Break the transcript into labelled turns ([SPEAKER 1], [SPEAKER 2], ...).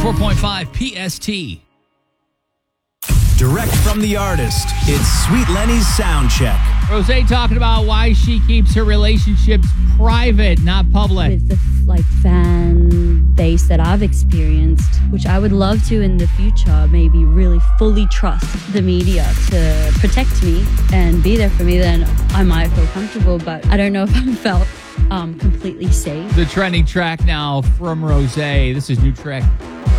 [SPEAKER 1] 94.5 PST.
[SPEAKER 2] Direct from the artist, it's Sweet Lenny's Sound Check.
[SPEAKER 1] Rose talking about why she keeps her relationships private, not public.
[SPEAKER 3] With the fan base that I've experienced, which I would love to in the future, maybe really fully trust the media to protect me and be there for me, then I might feel comfortable, but I don't know if I felt completely safe.
[SPEAKER 1] The trending track now from Rose. This is new track